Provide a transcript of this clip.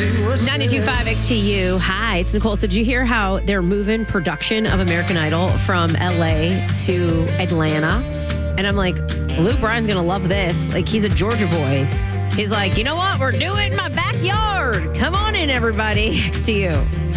92.5 XTU. Hi, it's Nicole. So did you hear how they're moving production of American Idol from LA to Atlanta? And I'm like, Luke Bryan's going to love this. Like, he's a Georgia boy. He's like, you know what? We're doing it in my backyard. Come on in, everybody. XTU.